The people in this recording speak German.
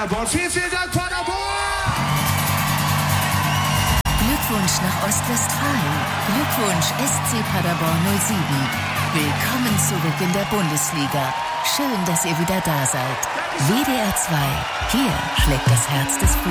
Paderborn. Vielen, vielen Dank, Paderborn! Glückwunsch nach Ostwestfalen. Glückwunsch SC Paderborn 07. Willkommen zurück in der Bundesliga. Schön, dass ihr wieder da seid. WDR 2. Hier schlägt das Herz des